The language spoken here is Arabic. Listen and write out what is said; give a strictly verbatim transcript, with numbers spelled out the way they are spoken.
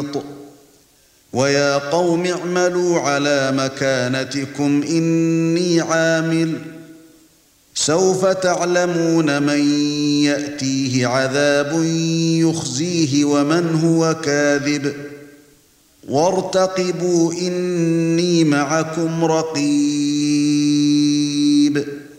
محيط ويا قوم اعملوا على مكانتكم إني عامل سوف تعلمون من يأتيه عذاب يخزيه ومن هو كاذب وارتقبوا إني معكم رقيب